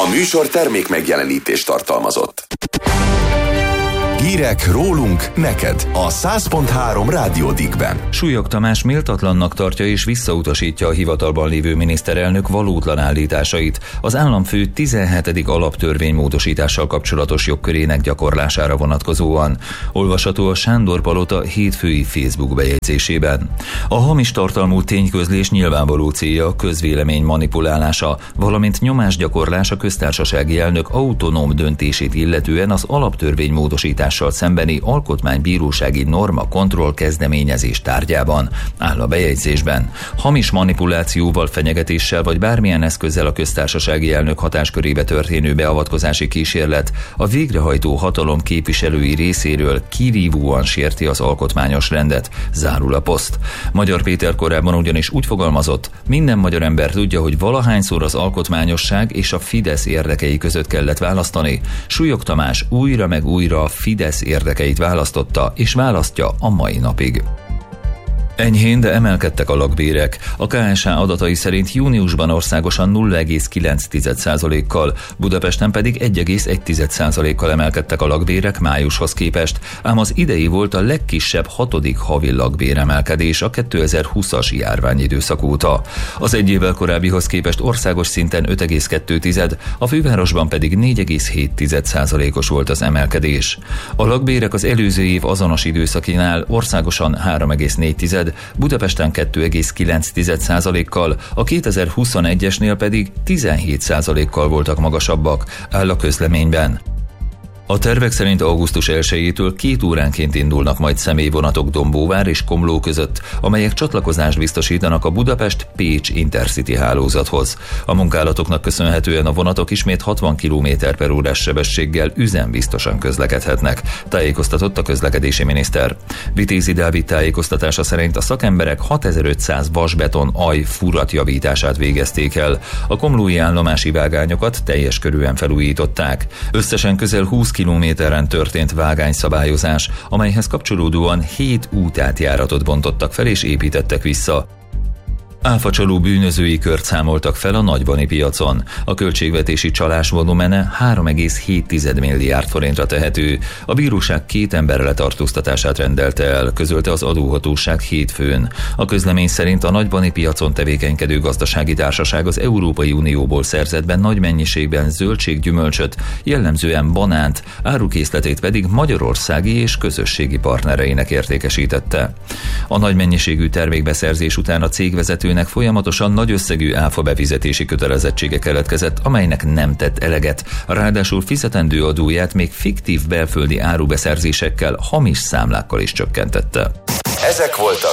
A műsor termék megjelenítést tartalmazott. Hírek rólunk neked a 100.3 Rádió Diggben. Súlyog Tamás méltatlannak tartja és visszautasítja a hivatalban lévő miniszterelnök valótlan állításait az államfő 17. alaptörvénymódosítással kapcsolatos jogkörének gyakorlására vonatkozóan. Olvasható a Sándor Palota hétfői Facebook bejegyzésében. A hamis tartalmú tényközlés nyilvánvaló célja a közvélemény manipulálása, valamint nyomásgyakorlás a köztársasági elnök autonóm döntését illetően az alaptörvénymódosítással szembeni alkotmánybírósági norma kontroll kezdeményezés tárgyában, áll a bejegyzésben. Hamis manipulációval, fenyegetéssel vagy bármilyen eszközzel a köztársasági elnök hatáskörébe történő beavatkozási kísérlet a végrehajtó hatalom képviselői részéről kirívóan sérti az alkotmányos rendet, zárul a poszt. Magyar Péter korábban ugyanis úgy fogalmazott, minden magyar ember tudja, hogy valahányszor az alkotmányosság és a Fidesz érdekei között kellett választani. Súlyog Tamás újra meg újra a Fidesz érdekeit választotta és választja a mai napig. Enyhén, de emelkedtek a lakbérek. A KSH adatai szerint júniusban országosan 0,9%-kal, Budapesten pedig 1,1%-kal emelkedtek a lakbérek májushoz képest, ám az idei volt a legkisebb 6. havi lakbéremelkedés a 2020-as járványidőszak óta. Az egy évvel korábbihoz képest országos szinten 5,2, a fővárosban pedig 4,7%-os volt az emelkedés. A lakbérek az előző év azonos időszakinál országosan 3,4, Budapesten 2,9%-kal, a 2021-esnél pedig 17%-kal voltak magasabbak, áll a közleményben. A tervek szerint augusztus 1-től 2 óránként indulnak majd személyvonatok Dombóvár és Komló között, amelyek csatlakozást biztosítanak a Budapest-Pécs Intercity hálózathoz. A munkálatoknak köszönhetően a vonatok ismét 60 km/h sebességgel üzembiztosan közlekedhetnek, tájékoztatott a közlekedési miniszter. Vitézi Dávid tájékoztatása szerint a szakemberek 6500 vasbeton aj furatjavítását végezték el. A komlói állomási vágányokat teljes körűen felújították. Összesen közel 20 kilométeren történt vágányszabályozás, amelyhez kapcsolódóan 7 útátjáratot bontottak fel és építettek vissza. Áfacsaló bűnözői kört számoltak fel a nagybani piacon. A költségvetési csalás volumene 3,7 milliárd forintra tehető. A bíróság 2 ember letartóztatását rendelte el, közölte az adóhatóság hétfőn. A közlemény szerint a nagybani piacon tevékenykedő gazdasági társaság az Európai Unióból szerzett be nagy mennyiségben zöldséggyümölcsöt, jellemzően banánt, árukészletét pedig magyarországi és közösségi partnereinek értékesítette. A nagy mennyiségű termékbeszerzés után a cégvezetőnek folyamatosan nagy összegű áfa befizetési kötelezettsége keletkezett, amelynek nem tett eleget. Ráadásul fizetendő adóját még fiktív belföldi árubeszerzésekkel, hamis számlákkal is csökkentette. Ezek voltak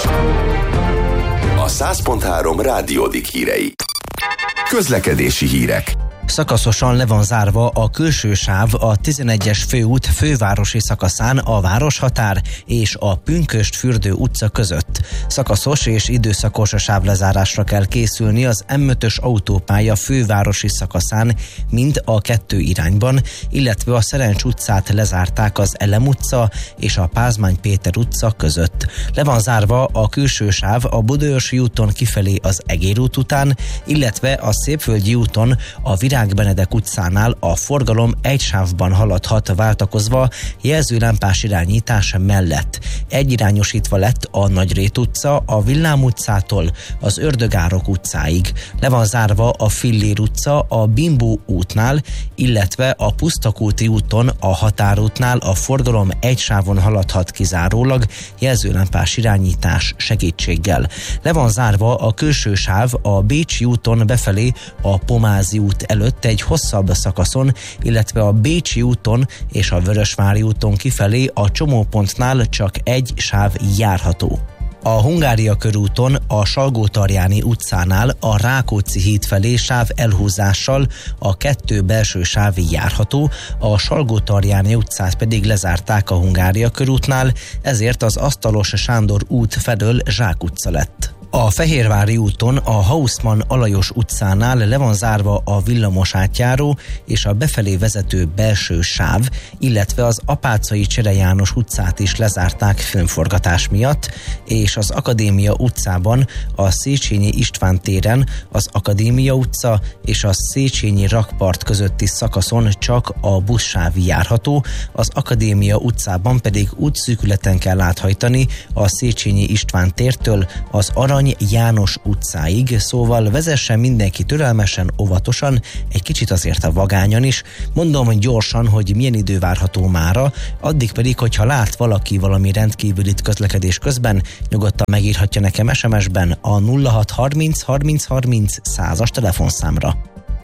a 100.3 Rádió Digg hírei. Közlekedési hírek. Szakaszosan le van zárva a külső sáv a 11-es főút fővárosi szakaszán a Városhatár és a Pünkösd-Fürdő utca között. Szakaszos és időszakos sávlezárásra kell készülni az M5-ös autópálya fővárosi szakaszán mind a 2 irányban, illetve a Szerencs utcát lezárták az Elem utca és a Pázmány Péter utca között. Le van zárva a külső sáv a Budaörsi úton kifelé az Egér út után, illetve a Szépvölgyi úton a Virág Benedek utcánál a forgalom egy sávban haladhat váltakozva jelzőlámpás irányítás mellett. Egyirányosítva lett a Nagyrét utca a Villám utcától az Ördögárok utcáig. Le van zárva a Fillér utca a Bimbó útnál, illetve a Pusztakúti úton a Határútnál a forgalom egy sávon haladhat kizárólag jelzőlámpás irányítás segítséggel. Le van zárva a külső sáv a Bécsi úton befelé a Pomázi út előtt egy hosszabb szakaszon, illetve a Bécsi úton és a Vörösvári úton kifelé a csomópontnál csak egy sáv járható. A Hungária körúton a Salgótarjáni utcánál a Rákóczi híd felé sáv elhúzással a 2 belső sáv járható, a Salgótarjáni utcát pedig lezárták a Hungária körútnál, ezért az Asztalos Sándor út felől Zsák utca lett. A Fehérvári úton a Haussmann Alajos utcánál le van zárva a villamos átjáró és a befelé vezető belső sáv, illetve az Apáczai Csere János utcát is lezárták filmforgatás miatt, és az Akadémia utcában a Széchenyi István téren az Akadémia utca és a Széchenyi rakpart közötti szakaszon csak a buszsáv járható, az Akadémia utcában pedig útszűkületen kell áthajtani a Széchenyi István tértől az Arany János utcáig, szóval vezessen mindenki türelmesen, óvatosan, egy kicsit azért a vagányan is. Mondom gyorsan, hogy milyen idő várható mára, addig pedig, hogyha lát valaki valami rendkívülit közlekedés közben, nyugodtan megírhatja nekem SMS-ben a 0630 30 30 100-as telefonszámra.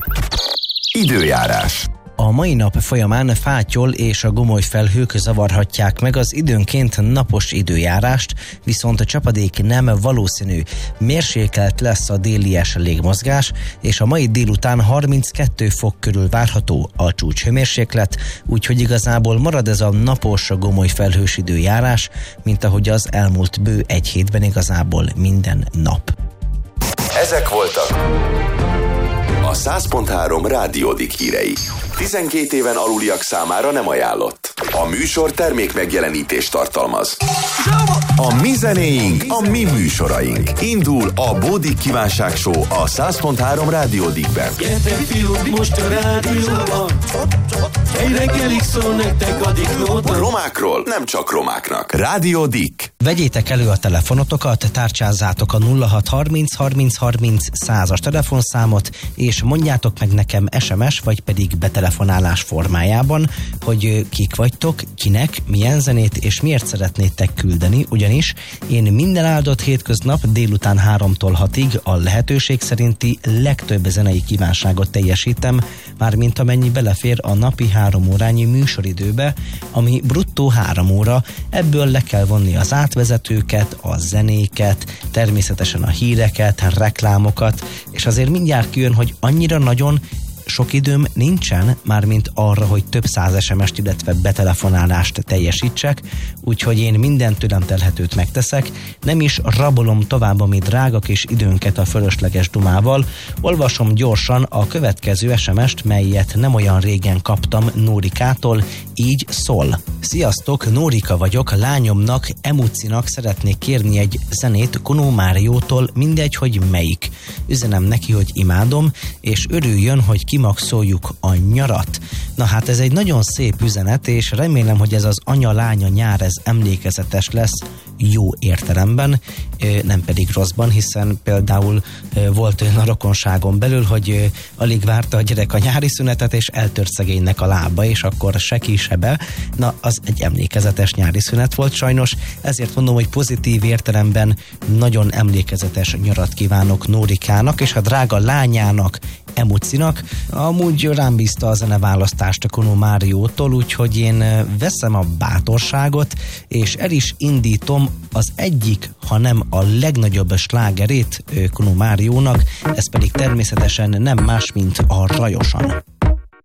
Időjárás. A mai nap folyamán fátyol és a gomoly felhők zavarhatják meg az időnként napos időjárást, viszont a csapadék nem valószínű. Mérsékelt lesz a délies légmozgás, és a mai délután 32 fok körül várható a csúcshőmérséklet, úgyhogy igazából marad ez a napos, gomoly felhős időjárás, mint ahogy az elmúlt bő egy hétben igazából minden nap. Ezek voltak a 100.3 Rádiódik hírei. 12 éven aluliak számára nem ajánlott. A műsor termék megjelenítést tartalmaz. A mi zenéink, a mi műsoraink. Indul a Bódik Kívánság Show a 100.3 Rádiódikben. Gyertek fiúk, most a rádióban, egy reggelig szól nektek a diklóban. Romákról nem csak romáknak. Rádiódik. Vegyétek elő a telefonotokat, tárcsázzátok a 0630 30 30 100-as telefonszámot, és mondjátok meg nekem SMS vagy pedig betelefonálás formájában, hogy kik vagytok, kinek, milyen zenét és miért szeretnétek küldeni, ugyanis én minden áldott hétköznap délután 3-tól 6-ig a lehetőség szerinti legtöbb zenei kívánságot teljesítem, mármint amennyi belefér a napi 3 órányi műsoridőbe, ami bruttó 3 óra, ebből le kell vonni az átvezetőket, a zenéket, természetesen a híreket, reklámokat, és azért mindjárt kijön, hogy annyira nagyon sok időm nincsen, mármint arra, hogy több 100 SMS-t, illetve betelefonálást teljesítsek, úgyhogy én minden tőlem telhetőt megteszek, nem is rabolom tovább a mi drága kis időnket a fölösleges dumával. Olvasom gyorsan a következő SMS-t, melyet nem olyan régen kaptam Nórikától, így szól. Sziasztok, Nórika vagyok, lányomnak, Emucinak szeretnék kérni egy zenét Kunó Máriótól, mindegy, hogy melyik. Üzenem neki, hogy imádom, és örüljön, hogy kimaxoljuk a nyarat. Na hát ez egy nagyon szép üzenet, és remélem, hogy ez az anya-lánya nyár, ez emlékezetes lesz, jó értelemben, nem pedig rosszban, hiszen például volt olyan a rokonságon belül, hogy alig várta a gyerek a nyári szünetet, és eltört szegénynek a lába, és akkor se ki, se be. Na, az egy emlékezetes nyári szünet volt sajnos, ezért mondom, hogy pozitív értelemben nagyon emlékezetes nyarat kívánok Nórikának, és a drága lányának, Emucinak. Amúgy rám bízta a zeneválasztást a Kunó Máriótól, úgyhogy én veszem a bátorságot, és el is indítom az egyik, ha nem a legnagyobb slágerét Kunó Máriónak, ez pedig természetesen nem más, mint a Rajosan.